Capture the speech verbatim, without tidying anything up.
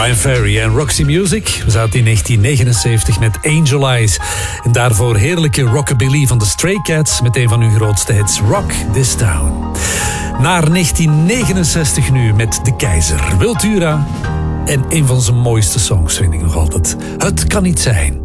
Brian Ferry en Roxy Music. We zaten in negentien negenenzeventig met Angel Eyes. En daarvoor heerlijke rockabilly van de Stray Cats met een van hun grootste hits, Rock This Town. Naar negentien negenenzestig nu met De Keizer, Wiltura. En een van zijn mooiste songs vind ik nog altijd. Het kan niet zijn.